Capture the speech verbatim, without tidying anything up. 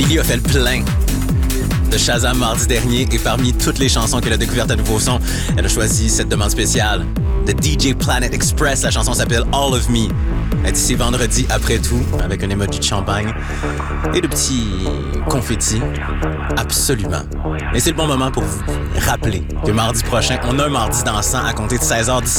Émilie a fait le plein de Shazam mardi dernier et parmi toutes les chansons qu'elle a découvertes à Nouveau Son, elle a choisi cette demande spéciale de D J Planet Express. La chanson s'appelle All of Me. Elle dit c'est vendredi après tout, avec un emoji de champagne et de petits confettis. Absolument. Et c'est le bon moment pour vous rappeler que mardi prochain, on a un mardi dansant à compter de seize heures dix.